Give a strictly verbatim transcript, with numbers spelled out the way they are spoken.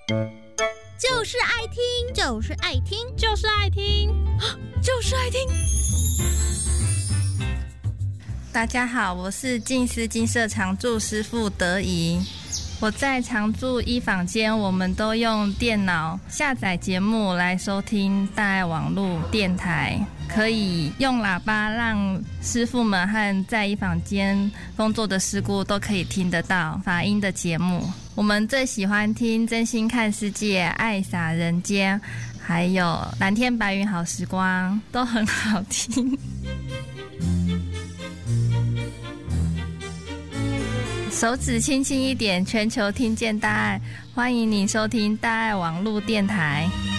就是爱听， 就是爱听， 就是爱听， 就是爱听。 大家好，我是静思金色常驻师傅德仪。我在常驻一坊间，我们都用电脑下载节目来收听大爱网络电台，可以用喇叭让师傅们和在一坊间工作的师姑都可以听得到法音的节目。我们最喜欢听真心看世界、爱洒人间，还有蓝天白云好时光，都很好听。手指轻轻一点，全球听见大爱，欢迎你收听大爱网络电台。